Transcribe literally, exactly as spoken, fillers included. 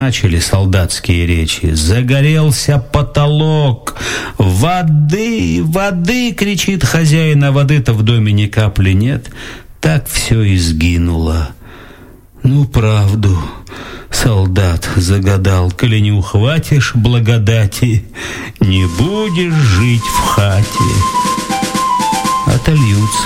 Начали солдатские речи. Загорелся потолок. «Воды, воды!» — кричит хозяин, а воды-то в доме ни капли нет. Так все и сгинуло. Ну, правду солдат загадал: коли не ухватишь благодати, не будешь жить в хате. Отольются